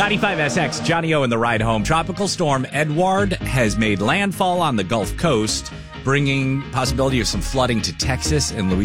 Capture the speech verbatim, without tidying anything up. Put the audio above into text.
ninety-five S X, Johnny O in the ride home. Tropical storm Edward has made landfall on the Gulf Coast, bringing possibility of some flooding to Texas and Louisiana.